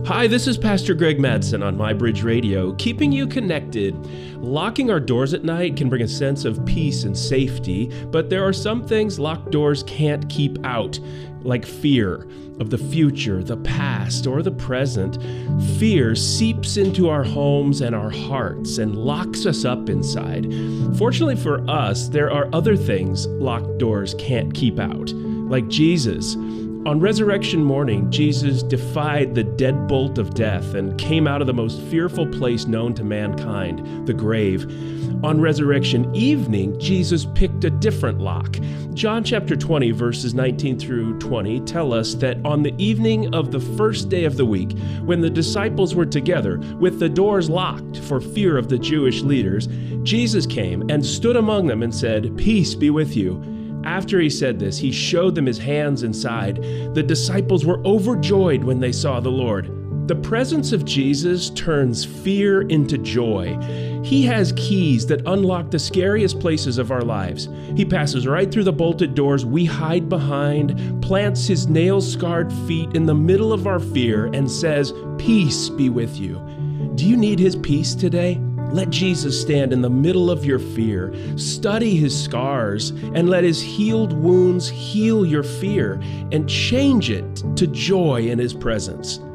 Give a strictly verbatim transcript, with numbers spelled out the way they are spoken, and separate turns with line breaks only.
Hi, this is Pastor Greg Madsen on MyBridge Radio, keeping you connected. Locking our doors at night can bring a sense of peace and safety, but there are some things locked doors can't keep out, like fear of the future, the past, or the present. Fear seeps into our homes and our hearts and locks us up inside. Fortunately for us, there are other things locked doors can't keep out, like Jesus. On resurrection morning, Jesus defied the deadbolt of death and came out of the most fearful place known to mankind, the grave. On resurrection evening, Jesus picked a different lock. John chapter twenty, verses nineteen through twenty tell us that on the evening of the first day of the week, when the disciples were together with the doors locked for fear of the Jewish leaders, Jesus came and stood among them and said, "Peace be with you." After he said this, he showed them his hands and side. The disciples were overjoyed when they saw the Lord. The presence of Jesus turns fear into joy. He has keys that unlock the scariest places of our lives. He passes right through the bolted doors we hide behind, plants his nail-scarred feet in the middle of our fear, and says, "Peace be with you." Do you need his peace today? Let Jesus stand in the middle of your fear. Study his scars and let his healed wounds heal your fear and change it to joy in his presence.